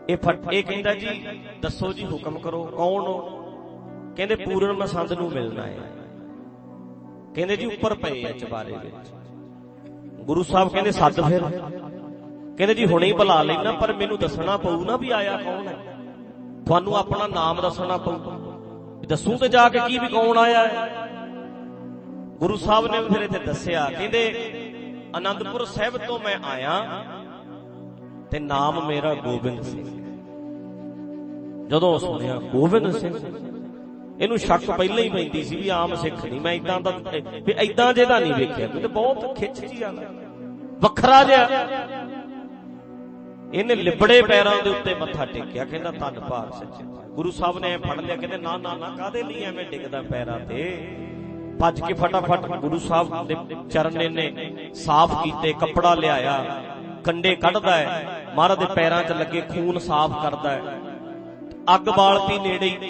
ਇਹ ਕਹਿੰਦਾ ਜੀ ਦੱਸੋ ਜੀ ਹੁਕਮ ਕਰੋ, ਕੌਣ ਹੋ? ਕਹਿੰਦੇ ਪੂਰਨ ਮਸੰਦ ਨੂੰ ਮਿਲਣਾ ਹੈ। ਕਹਿੰਦੇ ਜੀ ਉੱਪਰ ਪਏ ਆ ਚਬਾਰੇ ਵਿੱਚ। ਗੁਰੂ ਸਾਹਿਬ ਕਹਿੰਦੇ ਸੱਦ ਫਿਰ। ਕਹਿੰਦੇ ਜੀ ਹੁਣੇ ਹੀ ਬੁਲਾ ਲੈਣਾ, ਪਰ ਮੈਨੂੰ ਦੱਸਣਾ ਪਊ ਨਾ ਵੀ ਆਇਆ ਕੌਣ ਹੈ। ਤੁਹਾਨੂੰ ਆਪਣਾ ਨਾਮ ਦੱਸਣਾ ਪਊ, ਦੱਸੂ ਤੇ ਜਾ ਕੇ ਕੀ ਵੀ ਕੌਣ ਆਇਆ ਹੈ। ਗੁਰੂ ਸਾਹਿਬ ਨੇ ਫਿਰ ਇੱਥੇ ਦੱਸਿਆ, ਕਹਿੰਦੇ ਅਨੰਦਪੁਰ ਸਾਹਿਬ ਤੋਂ ਮੈਂ ਆਇਆ ਤੇ ਨਾਮ ਮੇਰਾ ਗੋਬਿੰਦ ਸਿੰਘ। ਜਦੋਂ ਸੁਣਿਆ ਗੋਬਿੰਦ ਸਿੰਘ, ਇਹਨੂੰ ਸ਼ੱਕ ਪਹਿਲਾਂ ਹੀ ਪੈਂਦੀ ਸੀ ਵੀ ਆਮ ਸਿੱਖ ਨਹੀਂ, ਮੈਂ ਏਦਾਂ ਦਾ ਵੀ ਏਦਾਂ ਜਿਹਦਾ ਨਹੀਂ ਵੇਖਿਆ, ਤੇ ਬਹੁਤ ਖਿੱਚ ਜੀ ਆ, ਵੱਖਰਾ ਜਿਹਾ। ਇਹਨੇ ਲਿਬੜੇ ਪੈਰਾਂ ਦੇ ਉੱਤੇ ਮੱਥਾ ਟੇਕਿਆ, ਕਹਿੰਦਾ ਧੰਨ ਭਾਗ ਸੱਚੇ। ਗੁਰੂ ਸਾਹਿਬ ਨੇ ਫੜ ਲਿਆ, ਕਹਿੰਦੇ ਨਾ ਨਾ ਨਾ, ਕਾਹਦੇ ਲਈ ਐਵੇਂ ਡਿੱਗਦਾ ਪੈਰਾਂ ਤੇ। ਭੱਜ ਕੇ ਫਟਾਫਟ ਗੁਰੂ ਸਾਹਿਬ ਦੇ ਚਰਨ ਇਹਨੇ ਸਾਫ਼ ਕੀਤੇ, ਕੱਪੜਾ ਲਿਆਇਆ, ਕੰਡੇ ਕੱਢਦਾ ਹੈ, ਮਹਾਰਾਜ ਦੇ ਪੈਰਾਂ 'ਚ ਲੱਗੇ ਖੂਨ ਸਾਫ਼ ਕਰਦਾ ਹੈ, ਅੱਗ ਬਾਲਤੀ ਨੇੜੇ ਹੀ,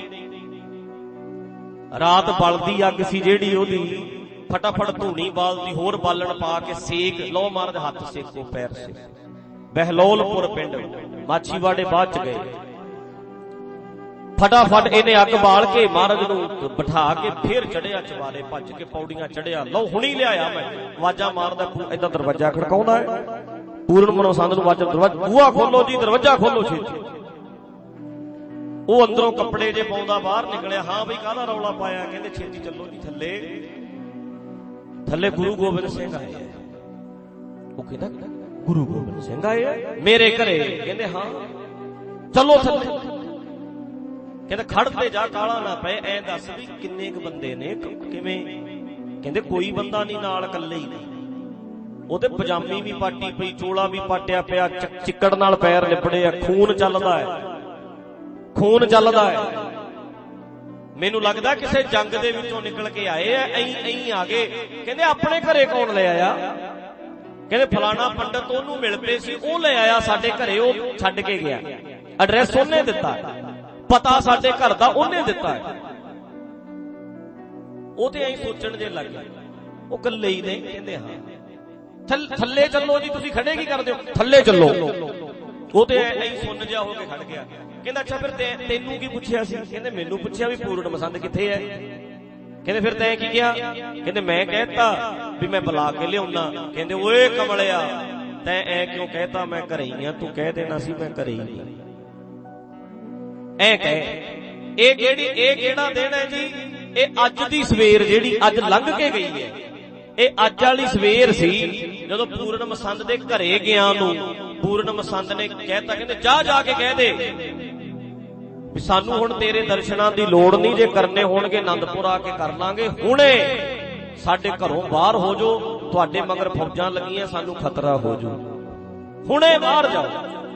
ਰਾਤ ਬਲਦੀ ਅੱਗ ਸੀ ਜਿਹੜੀ ਉਹਦੀ, ਫਟਾਫਟ ਧੂਣੀ ਬਾਲਦੀ, ਹੋਰ ਬਾਲਣ ਪਾ ਕੇ ਸੇਕ ਲਓ, ਮਹਾਰਾਜ ਹੱਥ ਸੇਕੋ, ਪੈਰ ਸੇਕੋ। ਬਹਿਲੋਲਪੁਰ ਪਿੰਡ ਮਾਛੀਵਾੜੇ ਬਾਅਦ ਚ ਗਏ। ਫਟਾਫਟ ਇਹਨੇ ਅੱਗ ਬਾਲ ਕੇ ਮਹਾਰਾਜ ਨੂੰ ਬਿਠਾ ਕੇ ਫੇਰ ਚੜਿਆ ਚਬਾਰੇ, ਭੱਜ ਕੇ ਪੌੜੀਆਂ ਚੜਿਆ। ਲਓ ਹੁਣੀ ਲਿਆਇਆ ਮੈਂ, ਆਵਾਜ਼ਾਂ ਮਾਰਦਾ, ਏਦਾਂ ਦਰਵਾਜ਼ਾ ਖੜਕਾਉਂਦਾ ਹੈ। ਪੂਰਨ ਮਸੰਦ ਨੂੰ ਆਵਾਜ਼ਾਂ, ਬੂਹਾ ਖੋਲੋ ਜੀ, ਦਰਵਾਜ਼ਾ ਖੋਲੋ ਛੇਤੀ। ਉਹ ਅੰਦਰੋਂ ਕੱਪੜੇ ਜੇ ਪਾਉਂਦਾ ਬਾਹਰ ਨਿਕਲਿਆ। ਹਾਂ ਬਈ ਕਾਹਦਾ ਰੌਲਾ ਪਾਇਆ? ਕਹਿੰਦੇ ਛੇਤੀ ਚੱਲੋ ਜੀ ਥੱਲੇ। ਥੱਲੇ ਗੁਰੂ ਗੋਬਿੰਦ ਸਿੰਘ ਆਏ। ਉਹ ਕਹਿੰਦਾ ਗੁਰੂ ਗੋਬਿੰਦ ਸਿੰਘ ਆਏ ਮੇਰੇ ਘਰੇ? ਕਹਿੰਦੇ ਹਾਂ। ਚਲੋ ਥੱਲੇ। ਕਹਿੰਦਾ ਖੜਦੇ ਜਾ, ਕਾਲਾ ਨਾ ਪਏ, ਐ ਦੱਸ ਵੀ ਕਿੰਨੇ ਕੁ ਬੰਦੇ ਨੇ, ਕਿਵੇਂ? ਕਹਿੰਦੇ ਕੋਈ ਬੰਦਾ ਨਹੀਂ ਨਾਲ, ਇਕੱਲੇ ਹੀ। ਉਹਦੇ ਪਜਾਮੀ ਵੀ ਪਾਟੀ ਪਈ, ਚੋਲਾ ਵੀ ਪਾਟਿਆ ਪਿਆ, ਚਿੱਕੜ ਨਾਲ ਪੈਰ ਲਿਪੜੇ ਆ, ਖੂਨ ਚੱਲਦਾ ਹੈ, ਖੂਨ ਚੱਲਦਾ ਹੈ। ਮੈਨੂੰ ਲੱਗਦਾ ਕਿਸੇ ਜੰਗ ਦੇ ਵਿੱਚੋਂ ਨਿਕਲ ਕੇ ਆਏ ਐ, ਐਂ ਆ ਗਏ। ਕਹਿੰਦੇ ਆਪਣੇ ਘਰੇ ਕੌਣ ਲੈ ਆਇਆ? ਕਹਿੰਦੇ ਫਲਾਣਾ ਪੰਡਤ ਉਹਨੂੰ ਮਿਲ ਪਏ ਸੀ, ਉਹ ਲੈ ਆਇਆ ਸਾਡੇ ਘਰੇ, ਉਹ ਛੱਡ ਕੇ ਗਿਆ। ਐਡਰੈਸ ਉਹਨੇ ਦਿੱਤਾ, ਪਤਾ ਸਾਡੇ ਘਰ ਦਾ ਉਹਨੇ ਦਿੱਤਾ। ਉਹ ਤੇ ਐਂ ਸੋਚਣ ਜੇ ਲੱਗ ਗਏ, ਉਹ ਇਕੱਲੇ ਹੀ ਨੇ। ਕਹਿੰਦੇ ਹਾਂ। ਥੱਲੇ ਚੱਲੋ ਜੀ, ਤੁਸੀਂ ਖੜੇ ਕੀ ਕਰਦੇ ਹੋ? ਥੱਲੇ ਚੱਲੋ। ਉਹ ਤੇ ਐਂ ਸੁੰਨ ਜਿਹਾ ਹੋ ਕੇ ਖੜ ਗਿਆ। ਕਹਿੰਦਾ ਅੱਛਾ ਫਿਰ ਤੈਨੂੰ ਕੀ ਪੁੱਛਿਆ ਸੀ? ਕਹਿੰਦੇ ਮੈਨੂੰ ਪੁੱਛਿਆ ਵੀ ਪੂਰਨ ਮਸੰਦ ਕਿੱਥੇ ਹੈ। ਕਹਿੰਦੇ ਫਿਰ ਤੈਂ ਕੀ ਕਿਹਾ? ਕਹਿੰਦੇ ਮੈਂ ਕਹਿਤਾ ਵੀ ਮੈਂ ਬੁਲਾ ਕੇ ਲਿਆਉਣਾ। ਕਹਿੰਦੇ ਓਏ ਕਮਲਿਆ, ਤੈਂ ਐ ਕਿਉਂ ਕਹਿਤਾ? ਮੈਂ ਘਰੇ ਹੀ ਆ, ਤੂੰ ਕਹਿ ਦੇਣਾ ਸੀ ਮੈਂ ਘਰੇ ਹੀ ਨਹੀਂ। ਐ ਕਹਿ, ਇਹ ਕਿਹੜਾ ਦਿਨ ਹੈ ਜੀ? ਇਹ ਅੱਜ ਦੀ ਸਵੇਰ ਜਿਹੜੀ ਅੱਜ ਲੰਘ ਕੇ ਗਈ ਹੈ, ਇਹ ਅੱਜ ਵਾਲੀ ਸਵੇਰ ਸੀ ਜਦੋਂ ਪੂਰਨ ਮਸੰਦ ਦੇ ਘਰੇ ਗਿਆ ਨੂੰ ਪੂਰਨ ਮਸੰਦ ਨੇ ਕਹਿਤਾ, ਕਹਿੰਦੇ ਜਾ ਕੇ ਕਹਿ ਦੇ ਵੀ ਸਾਨੂੰ ਹੁਣ ਤੇਰੇ ਦਰਸ਼ਨਾਂ ਦੀ ਲੋੜ ਨਹੀਂ, ਜੇ ਕਰਨੇ ਹੋਣਗੇ ਆਨੰਦਪੁਰ ਆ ਕੇ ਕਰ ਲਾਂਗੇ, ਹੁਣੇ ਸਾਡੇ ਘਰੋਂ ਬਾਹਰ ਹੋ ਜਾਓ, ਤੁਹਾਡੇ ਮਗਰ ਫੌਜਾਂ ਲੱਗੀਆਂ, ਸਾਨੂੰ ਖਤਰਾ ਹੋ ਜਾਊ, ਹੁਣੇ ਬਾਹਰ ਜਾਓ।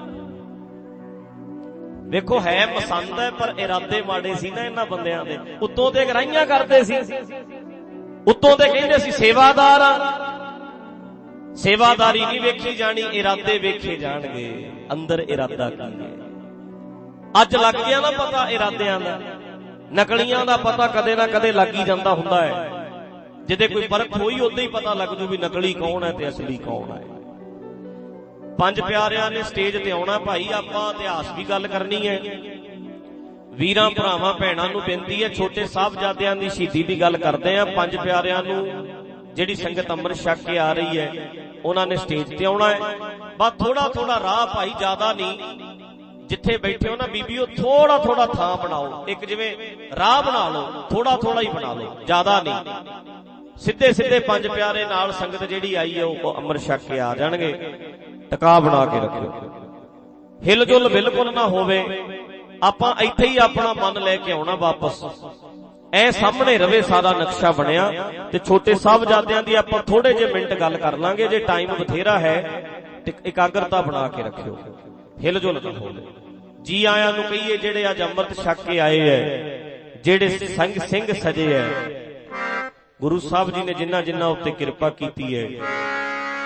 ਵੇਖੋ ਹੈ ਮਸੰਦ ਹੈ, ਪਰ ਇਰਾਦੇ ਮਾੜੇ ਸੀ ਨਾ ਇਹਨਾਂ ਬੰਦਿਆਂ ਦੇ। ਉੱਤੋਂ ਤੇ ਗਰਾਈਆਂ ਕਰਦੇ ਸੀ, ਉੱਤੋਂ ਤੇ ਕਹਿੰਦੇ ਸੀ ਸੇਵਾਦਾਰ ਆ। ਸੇਵਾਦਾਰੀ ਨਹੀਂ ਵੇਖੀ ਜਾਣੀ, ਇਰਾਦੇ ਵੇਖੇ ਜਾਣਗੇ, ਅੰਦਰ ਇਰਾਦਾ ਕੀ ਹੈ। ਅੱਜ ਲੱਗ ਗਿਆ ਨਾ ਪਤਾ ਇਰਾਦਿਆਂ ਦਾ, ਨਕਲੀਆਂ ਦਾ ਪਤਾ ਕਦੇ ਨਾ ਕਦੇ ਲੱਗ ਹੀ ਜਾਂਦਾ ਹੁੰਦਾ ਹੈ। ਜਿਹਦੇ ਕੋਈ ਪਰਖ ਹੋਈ ਉਦੋਂ ਹੀ ਪਤਾ ਲੱਗ ਜੂ ਵੀ ਨਕਲੀ ਕੌਣ ਹੈ ਤੇ ਅਸਲੀ ਕੌਣ ਹੈ। ਪੰਜ ਪਿਆਰਿਆਂ ਨੇ ਸਟੇਜ ਤੇ ਆਉਣਾ ਭਾਈ, ਆਪਾਂ ਇਤਿਹਾਸ ਵੀ ਗੱਲ ਕਰਨੀ ਹੈ। ਵੀਰਾਂ ਭਰਾਵਾਂ ਭੈਣਾਂ ਨੂੰ ਬੇਨਤੀ ਹੈ, ਛੋਟੇ ਸਾਹਿਬਜ਼ਾਦਿਆਂ ਦੀ ਸ਼ਹੀਦੀ ਦੀ ਗੱਲ ਕਰਦੇ ਆ। ਪੰਜ ਪਿਆਰਿਆਂ ਨੂੰ ਜਿਹੜੀ ਸੰਗਤ ਅੰਮ੍ਰਿਤ ਛਕ ਕੇ ਆ ਰਹੀ ਹੈ, ਉਹਨਾਂ ਨੇ ਸਟੇਜ ਤੇ ਆਉਣਾ ਹੈ। ਬਸ ਥੋੜਾ ਰਾਹ ਭਾਈ, ਜ਼ਿਆਦਾ ਨਹੀਂ। ਜਿੱਥੇ ਬੈਠੇ ਹੋ ਨਾ ਬੀਬੀਓ, ਥੋੜਾ ਥਾਂ ਬਣਾਓ, ਇੱਕ ਜਿਵੇਂ ਰਾਹ ਬਣਾ ਲਓ, ਥੋੜਾ ਹੀ ਬਣਾ ਲਓ, ਜ਼ਿਆਦਾ ਨਹੀਂ। ਸਿੱਧੇ ਪੰਜ ਪਿਆਰੇ ਨਾਲ ਸੰਗਤ ਜਿਹੜੀ ਆਈ ਹੈ ਉਹ ਅੰਮ੍ਰਿਤ ਛਕ ਕੇ ਆ ਜਾਣਗੇ। ਟਿਕਾ ਬਣਾ ਕੇ ਰੱਖਿਓ, ਹਿਲਜੁਲ ਬਿਲਕੁਲ ਨਾ ਹੋਵੇ। ਆਪਾਂ ਇੱਥੇ ਹੀ ਆਪਣਾ ਮਨ ਲੈ ਕੇ ਆਉਣਾ ਵਾਪਸ, ਐ ਸਾਹਮਣੇ ਰਵੇ ਸਾਰਾ ਨਕਸ਼ਾ ਬਣਿਆ। ਤੇ ਛੋਟੇ ਸਾਹਿਬਜ਼ਾਦਿਆਂ ਦੀ ਆਪਾਂ ਥੋੜੇ ਜਿਹੇ ਮਿੰਟ ਗੱਲ ਕਰ ਲਾਂਗੇ, ਜੇ ਟਾਈਮ ਬਥੇਰਾ ਹੈ ਤੇ ਇਕਾਗਰਤਾ ਬਣਾ ਕੇ ਰੱਖਿਓ, ਹਿਲਜੁਲ ਨਾ ਹੋਵੇ। ਜੀ ਆਇਆਂ ਨੂੰ ਕਹੀਏ ਜਿਹੜੇ ਅੱਜ ਅੰਮ੍ਰਿਤ ਛਕ ਕੇ ਆਏ ਹੈ, ਜਿਹੜੇ ਸਿੰਘ ਸਜੇ ਹੈ। ਗੁਰੂ ਸਾਹਿਬ ਜੀ ਨੇ ਜਿਨ੍ਹਾਂ ਉੱਤੇ ਕਿਰਪਾ ਕੀਤੀ ਹੈ,